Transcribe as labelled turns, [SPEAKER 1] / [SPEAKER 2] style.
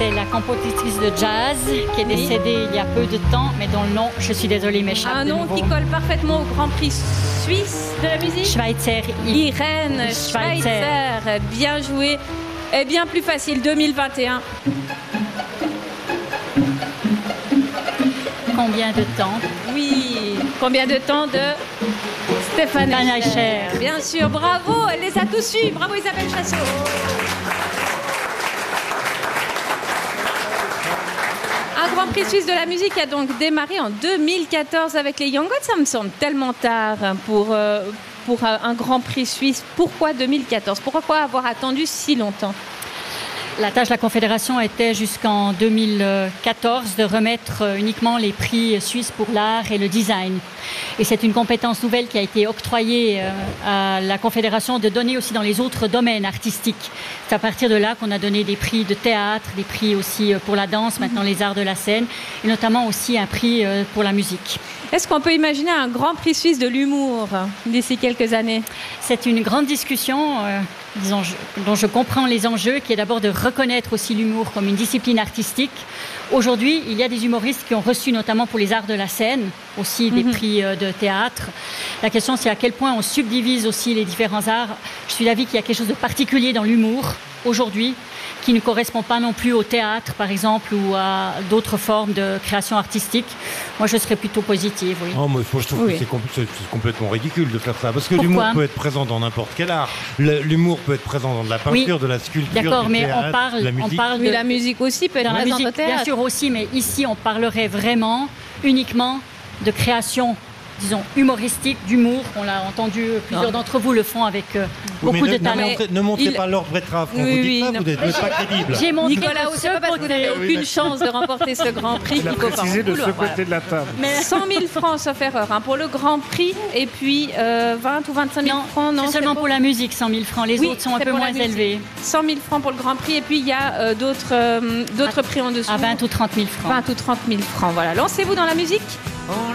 [SPEAKER 1] c'est la compositrice de jazz qui est décédée il y a peu de temps, mais dont le nom, je suis désolée, m'échappe.
[SPEAKER 2] Un
[SPEAKER 1] de
[SPEAKER 2] nom
[SPEAKER 1] nouveau.
[SPEAKER 2] qui colle parfaitement au Grand Prix suisse de la musique.
[SPEAKER 1] Schweitzer.
[SPEAKER 2] Irène Schweitzer. Bien joué. Et bien plus facile, 2021.
[SPEAKER 1] Combien de temps?
[SPEAKER 2] Oui. Combien de temps de Stéphane Eicher? Bien sûr, bravo, elle les a tous eus. Bravo Isabelle Chassot. Un Grand Prix suisse de la musique a donc démarré en 2014 avec les Young Gods. Ça me semble tellement tard pour un Grand Prix suisse. Pourquoi 2014? Pourquoi avoir attendu si longtemps?
[SPEAKER 1] La tâche de la Confédération était jusqu'en 2014 de remettre uniquement les prix suisses pour l'art et le design. Et c'est une compétence nouvelle qui a été octroyée à la Confédération de donner aussi dans les autres domaines artistiques. C'est à partir de là qu'on a donné des prix de théâtre, des prix aussi pour la danse, maintenant les arts de la scène, et notamment aussi un prix pour la musique.
[SPEAKER 2] Est-ce qu'on peut imaginer un Grand Prix suisse de l'humour d'ici quelques années?
[SPEAKER 1] C'est une grande discussion dont je comprends les enjeux, qui est d'abord de reconnaître aussi l'humour comme une discipline artistique. Aujourd'hui, il y a des humoristes qui ont reçu notamment pour les arts de la scène, aussi des prix de théâtre. La question, c'est à quel point on subdivise aussi les différents arts. Je suis d'avis qu'il y a quelque chose de particulier dans l'humour aujourd'hui, qui ne correspond pas non plus au théâtre, par exemple, ou à d'autres formes de création artistique. Moi, je serais plutôt positive, oui.
[SPEAKER 3] Oh, moi, je trouve que c'est complètement ridicule de faire ça. Parce que l'humour peut être présent dans n'importe quel art. L'humour peut être présent dans de la peinture, de la sculpture,
[SPEAKER 1] d'accord,
[SPEAKER 3] du théâtre,
[SPEAKER 1] mais
[SPEAKER 3] de la musique.
[SPEAKER 2] Oui, la musique aussi peut être
[SPEAKER 1] dans la
[SPEAKER 2] présente
[SPEAKER 1] musique,
[SPEAKER 2] au théâtre.
[SPEAKER 1] bien sûr aussi, mais ici, on parlerait vraiment uniquement de création, disons, humoristique, d'humour. On l'a entendu, plusieurs d'entre vous le font avec beaucoup de talent.
[SPEAKER 3] Ne montrez pas l'ordre Bretraf. Quand vous dites ça, vous n'êtes pas crédible.
[SPEAKER 1] J'ai montré
[SPEAKER 2] Nicolas, c'est pas parce que vous n'avez aucune chance de remporter ce Grand Prix qu'il faut pas en
[SPEAKER 4] de
[SPEAKER 2] vouloir.
[SPEAKER 4] ce côté de la table.
[SPEAKER 2] Mais 100 000 francs, sauf erreur, pour le Grand Prix, et puis 20 ou 25 000 francs. Non,
[SPEAKER 1] c'est seulement pour la musique, 100 000 francs. Les autres sont un peu moins élevés.
[SPEAKER 2] 100 000 francs pour le Grand Prix, et puis il y a d'autres prix en dessous.
[SPEAKER 1] À 20 ou 30 000 francs.
[SPEAKER 2] 20 ou 30 000 francs, voilà. Lancez-vous dans la musique.